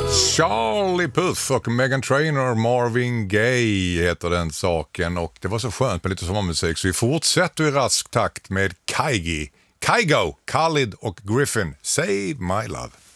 Charlie Puth och Meghan Trainor, Marvin Gaye heter den saken, och det var så skönt med lite sommarmusik så vi fortsätter i rask takt med Kygo, Khalid och Griffin, Save My Love.